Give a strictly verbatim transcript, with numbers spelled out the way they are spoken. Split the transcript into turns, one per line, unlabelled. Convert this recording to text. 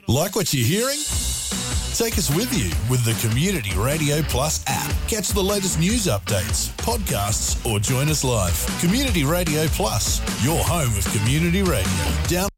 Like what you're hearing? Take us with you with the Community Radio Plus app. Catch the latest news updates, podcasts, or join us live. Community Radio Plus, your home of community radio. Down